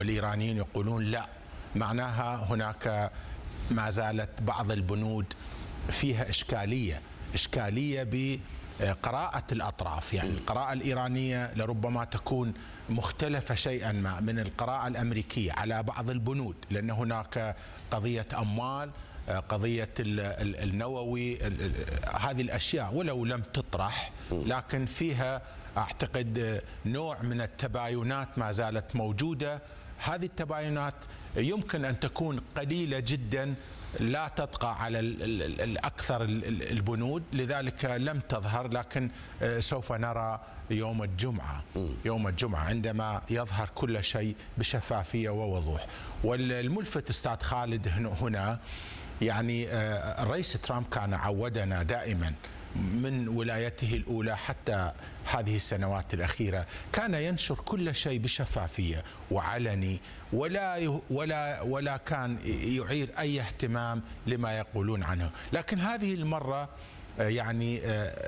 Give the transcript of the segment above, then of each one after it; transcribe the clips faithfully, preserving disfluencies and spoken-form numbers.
والإيرانيين يقولون لا، معناها هناك ما زالت بعض البنود فيها إشكالية إشكالية بقراءة الأطراف. يعني القراءة الإيرانية لربما تكون مختلفة شيئا ما من القراءة الأمريكية على بعض البنود، لأن هناك قضية أموال، قضية النووي، هذه الأشياء ولو لم تطرح لكن فيها أعتقد نوع من التباينات ما زالت موجودة. هذه التباينات يمكن أن تكون قليلة جدا، لا تطغى على الأكثر البنود، لذلك لم تظهر، لكن سوف نرى يوم الجمعة يوم الجمعة عندما يظهر كل شيء بشفافية ووضوح. والملفت أستاذ خالد هنا يعني الرئيس ترامب كان عودنا دائما من ولايته الأولى حتى هذه السنوات الأخيرة، كان ينشر كل شيء بشفافية وعلني، ولا ولا ولا كان يعير أي اهتمام لما يقولون عنه. لكن هذه المرة يعني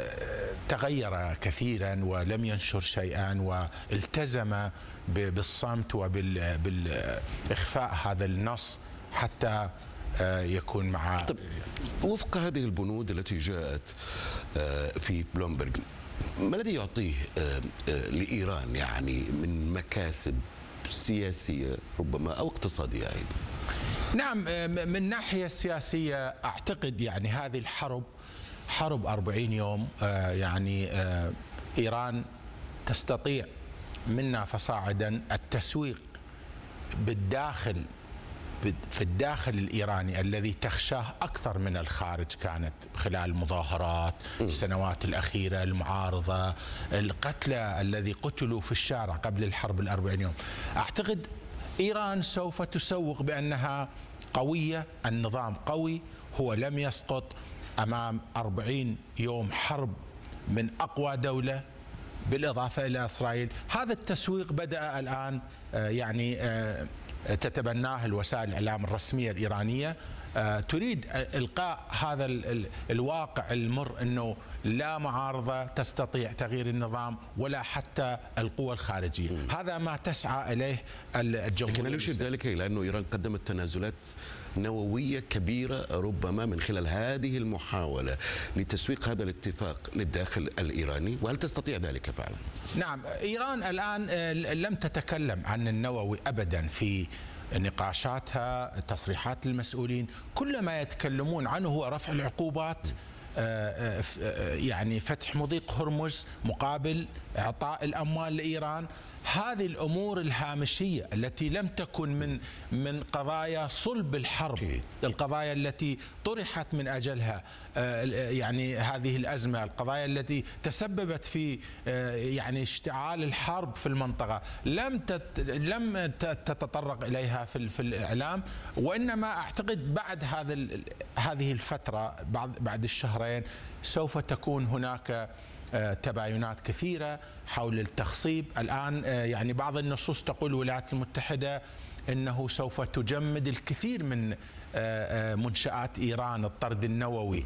تغير كثيرا ولم ينشر شيئا، والتزم بالصمت وبالإخفاء هذا النص حتى يكون مع. طب وفق هذه البنود التي جاءت في بلومبرج، ما الذي يعطيه لإيران يعني من مكاسب سياسية ربما أو اقتصادية أيضا؟ نعم، من ناحية سياسية أعتقد يعني هذه الحرب حرب أربعين يوم، يعني إيران تستطيع منا فصاعدا التسويق بالداخل في الداخل الإيراني الذي تخشاه أكثر من الخارج، كانت خلال المظاهرات السنوات الأخيرة، المعارضة، القتلى الذي قتلوا في الشارع قبل الحرب الأربعين يوم. أعتقد إيران سوف تسوق بأنها قوية، النظام قوي، هو لم يسقط أمام أربعين يوم حرب من أقوى دولة بالإضافة إلى إسرائيل. هذا التسويق بدأ الآن يعني تتبناه الوسائل الإعلام الرسمية الإيرانية، تريد إلقاء هذا الواقع المر أنه لا معارضة تستطيع تغيير النظام ولا حتى القوى الخارجية. هذا ما تسعى إليه الجمهورية. لكن هل يشير ذلك إلى أنه إيران قدمت تنازلات نووية كبيرة ربما من خلال هذه المحاولة لتسويق هذا الاتفاق للداخل الإيراني، وهل تستطيع ذلك فعلا؟ نعم، إيران الآن لم تتكلم عن النووي أبدا في نقاشاتها، تصريحات المسؤولين، كل ما يتكلمون عنه هو رفع العقوبات، يعني فتح مضيق هرمز مقابل إعطاء الأموال لإيران. هذه الأمور الهامشية التي لم تكن من من قضايا صلب الحرب، القضايا التي طرحت من أجلها يعني هذه الأزمة، القضايا التي تسببت في يعني اشتعال الحرب في المنطقة، لم لم تتطرق إليها في في الإعلام. وإنما أعتقد بعد هذا هذه الفترة، بعد بعد الشهرين، سوف تكون هناك تباينات كثيرة حول التخصيب. الآن يعني بعض النصوص تقول الولايات المتحدة أنه سوف تجمد الكثير من منشآت إيران، الطرد النووي،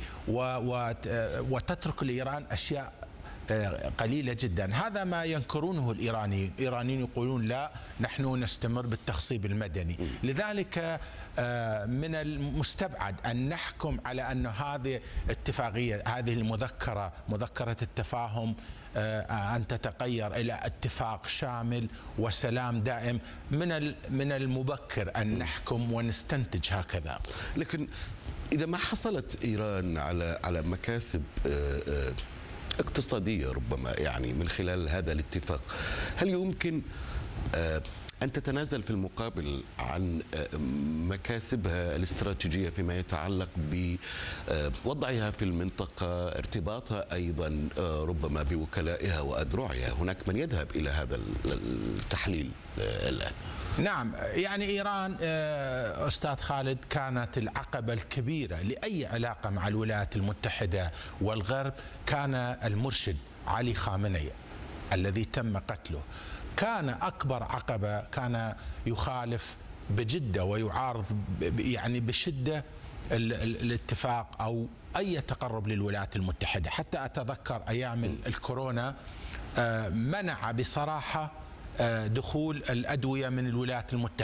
وتترك لإيران أشياء قليلة جدا. هذا ما ينكرونه الإيرانيين، الإيرانيين يقولون لا، نحن نستمر بالتخصيب المدني. لذلك من المستبعد أن نحكم على أن هذه اتفاقية، هذه المذكرة، مذكرة التفاهم، أن تتغير إلى اتفاق شامل وسلام دائم. من من المبكر أن نحكم ونستنتج هكذا. لكن إذا ما حصلت إيران على على مكاسب اقتصادية ربما يعني من خلال هذا الاتفاق، هل يمكن أن تتنازل في المقابل عن مكاسبها الاستراتيجية فيما يتعلق بوضعها في المنطقة، ارتباطها أيضا ربما بوكلائها وأذرعها؟ هناك من يذهب إلى هذا التحليل الآن. نعم، يعني إيران أستاذ خالد كانت العقبة الكبيرة لأي علاقة مع الولايات المتحدة والغرب. كان المرشد علي خامنئي الذي تم قتله كان أكبر عقبة، كان يخالف بجدة ويعارض يعني بشدة الاتفاق أو أي تقرب للولايات المتحدة. حتى أتذكر أيام الكورونا منع بصراحة دخول الأدوية من الولايات المتحدة.